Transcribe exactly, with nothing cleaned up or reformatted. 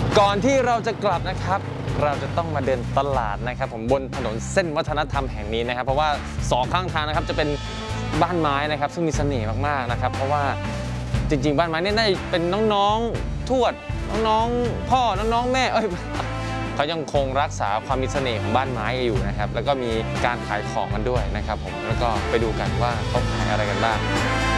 ก่อนที่เราจะกลับนะครับเราจะต้องมาเดินตลาดนะครับผมบนถนนเส้นวัฒนธรรมแห่งนี้นะครับเพราะว่าสองข้างทางนะครับจะเป็นบ้านไม้นะครับซึ่งมีเสน่ห์มากๆนะครับเพราะว่าจริงๆบ้านไม้นี่ได้เป็นน้องๆทวดน้องๆพ่อน้องๆแม่เอ้ยเขายังคงรักษาความมีเสน่ห์ของบ้านไม้อยู่นะครับแล้วก็มีการขายของกันด้วยนะครับผมแล้วก็ไปดูกันว่าเขาขายอะไรกันบ้าง